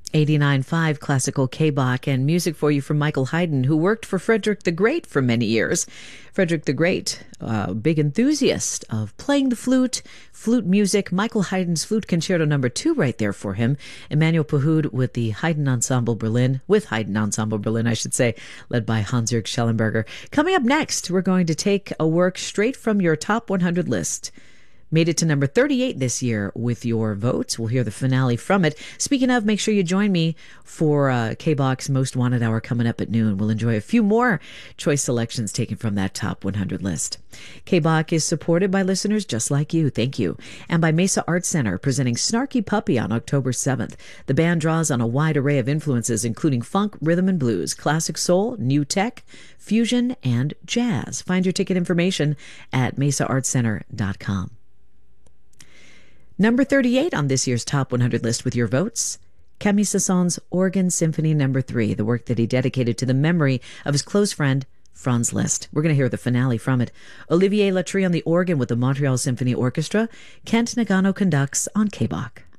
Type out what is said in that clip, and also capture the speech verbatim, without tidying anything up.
eighty-nine point five Classical K-Bach, and music for you from Michael Haydn, who worked for Frederick the Great for many years. Frederick the Great, a big enthusiast of playing the flute, flute music. Michael Haydn's Flute Concerto number two right there for him. Emmanuel Pahud with the Haydn Ensemble Berlin, with Haydn Ensemble Berlin, I should say, led by Hans-Jürg Schellenberger. Coming up next, we're going to take a work straight from your top one hundred list. Made it to number thirty-eight this year with your votes. We'll hear the finale from it. Speaking of, make sure you join me for uh, K-Bach's Most Wanted Hour coming up at noon. We'll enjoy a few more choice selections taken from that top one hundred list. K-Bach is supported by listeners just like you. Thank you. And by Mesa Art Center, presenting Snarky Puppy on October seventh. The band draws on a wide array of influences, including funk, rhythm and blues, classic soul, new tech, fusion, and jazz. Find your ticket information at mesa art center dot com. Number thirty-eight on this year's Top one hundred list with your votes, Camille Saint-Saëns' Organ Symphony Number three, the work that he dedicated to the memory of his close friend, Franz Liszt. We're going to hear the finale from it. Olivier Latry on the organ with the Montreal Symphony Orchestra. Kent Nagano conducts on K-Bach.